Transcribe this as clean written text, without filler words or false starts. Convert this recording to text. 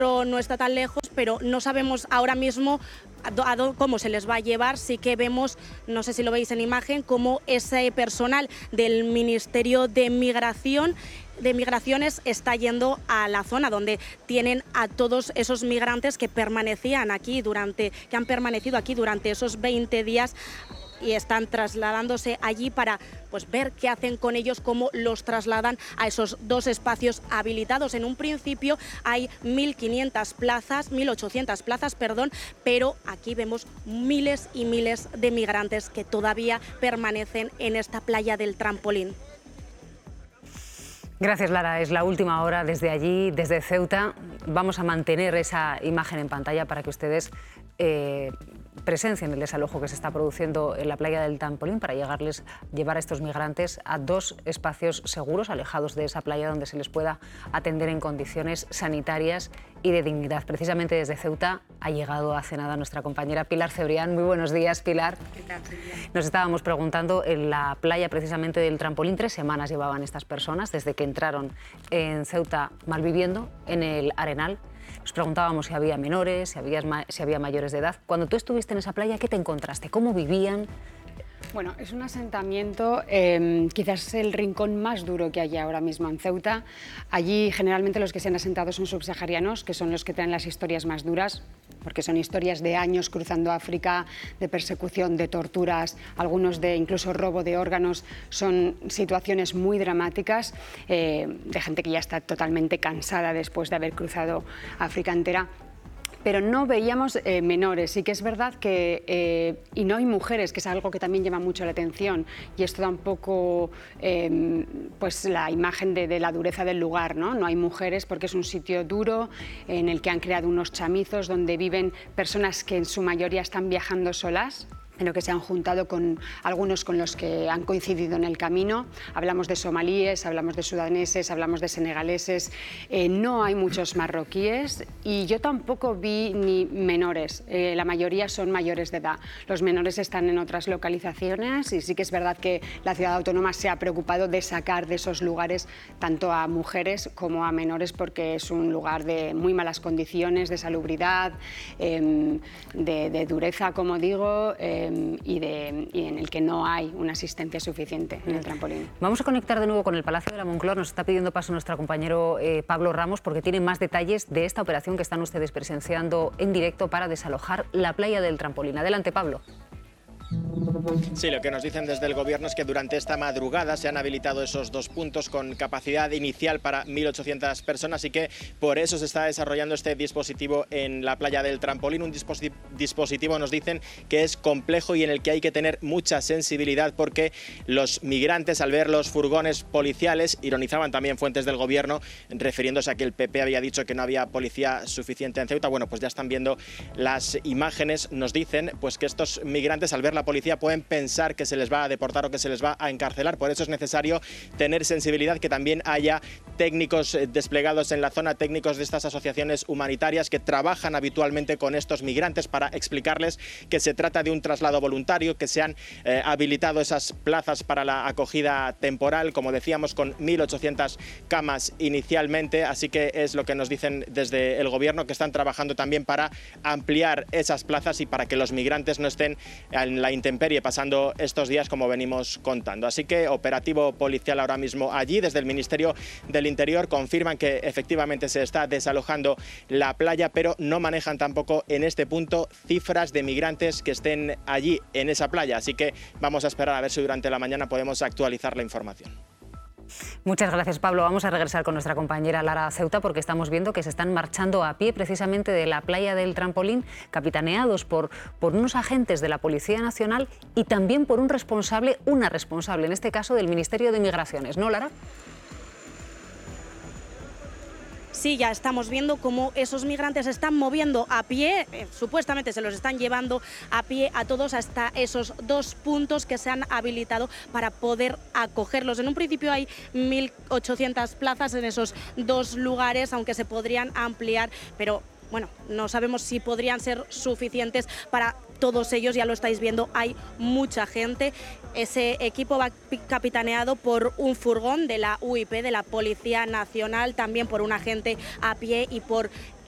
no está tan lejos, pero no sabemos ahora mismo cómo se les va a llevar. Sí que vemos, no sé si lo veis en imagen, cómo ese personal del Ministerio de Migraciones está yendo a la zona donde tienen a todos esos migrantes que han permanecido aquí durante esos 20 días y están trasladándose allí para ver qué hacen con ellos, cómo los trasladan a esos 2 espacios habilitados. En un principio hay 1.800 plazas, pero aquí vemos miles y miles de migrantes que todavía permanecen en esta playa del Trampolín. Gracias, Lara. Es la última hora desde allí, desde Ceuta. Vamos a mantener esa imagen en pantalla para que ustedes presencien el desalojo que se está produciendo en la playa del Trampolín para llevar a estos migrantes a 2 espacios seguros, alejados de esa playa, donde se les pueda atender en condiciones sanitarias y de dignidad. Precisamente desde Ceuta ha llegado hace nada nuestra compañera Pilar Cebrián. Muy buenos días, Pilar. ¿Qué tal, Silvia? Nos estábamos preguntando, en la playa precisamente del Trampolín, 3 semanas llevaban estas personas desde que entraron en Ceuta malviviendo en el Arenal. Nos preguntábamos si había menores, si había mayores de edad. Cuando tú estuviste en esa playa, ¿qué te encontraste? ¿Cómo vivían? Bueno, es un asentamiento, quizás el rincón más duro que hay ahora mismo en Ceuta. Allí generalmente los que se han asentado son subsaharianos, que son los que traen las historias más duras, porque son historias de años cruzando África, de persecución, de torturas, algunos de incluso robo de órganos. Son situaciones muy dramáticas, de gente que ya está totalmente cansada después de haber cruzado África entera. Pero no veíamos menores. Sí que es verdad que, y no hay mujeres, que es algo que también llama mucho la atención, y esto da un poco la imagen de la dureza del lugar, ¿no? No hay mujeres porque es un sitio duro en el que han creado unos chamizos donde viven personas que en su mayoría están viajando solas, pero que se han juntado con algunos con los que han coincidido en el camino. Hablamos de somalíes, hablamos de sudaneses, hablamos de senegaleses. No hay muchos marroquíes y yo tampoco vi ni menores. La mayoría son mayores de edad. Los menores están en otras localizaciones y sí que es verdad que la ciudad autónoma se ha preocupado de sacar de esos lugares tanto a mujeres como a menores, porque es un lugar de muy malas condiciones, de salubridad, de dureza, como digo, y en el que no hay una asistencia suficiente en el Trampolín. Vamos a conectar de nuevo con el Palacio de la Moncloa. Nos está pidiendo paso nuestro compañero Pablo Ramos, porque tiene más detalles de esta operación que están ustedes presenciando en directo para desalojar la playa del Trampolín. Adelante, Pablo. Sí, lo que nos dicen desde el Gobierno es que durante esta madrugada se han habilitado esos 2 puntos con capacidad inicial para 1.800 personas y que por eso se está desarrollando este dispositivo en la playa del Trampolín. Un dispositivo, nos dicen, que es complejo y en el que hay que tener mucha sensibilidad, porque los migrantes, al ver los furgones policiales, ironizaban también fuentes del Gobierno refiriéndose a que el PP había dicho que no había policía suficiente en Ceuta. Bueno, pues ya están viendo las imágenes. Nos dicen pues que estos migrantes, al ver la policía, pueden pensar que se les va a deportar o que se les va a encarcelar. Por eso es necesario tener sensibilidad, que también haya técnicos desplegados en la zona, técnicos de estas asociaciones humanitarias que trabajan habitualmente con estos migrantes para explicarles que se trata de un traslado voluntario, que se han habilitado esas plazas para la acogida temporal, como decíamos, con 1.800 camas inicialmente. Así que es lo que nos dicen desde el Gobierno, que están trabajando también para ampliar esas plazas y para que los migrantes no estén en la intemperie pasando estos días, como venimos contando. Así que operativo policial ahora mismo allí. Desde el Ministerio del Interior confirman que efectivamente se está desalojando la playa, pero no manejan tampoco en este punto cifras de migrantes que estén allí en esa playa. Así que vamos a esperar a ver si durante la mañana podemos actualizar la información. Muchas gracias, Pablo. Vamos a regresar con nuestra compañera Lara Ceuta, porque estamos viendo que se están marchando a pie precisamente de la playa del Trampolín, capitaneados por unos agentes de la Policía Nacional y también por una responsable, en este caso del Ministerio de Migraciones, ¿no, Lara? Sí, ya estamos viendo cómo esos migrantes se están moviendo a pie, supuestamente se los están llevando a pie a todos hasta esos 2 puntos que se han habilitado para poder acogerlos. En un principio hay 1.800 plazas en esos 2 lugares, aunque se podrían ampliar, pero bueno, no sabemos si podrían ser suficientes para todos ellos. Ya lo estáis viendo, hay mucha gente. Ese equipo va capitaneado por un furgón de la UIP, de la Policía Nacional, también por un agente a pie y por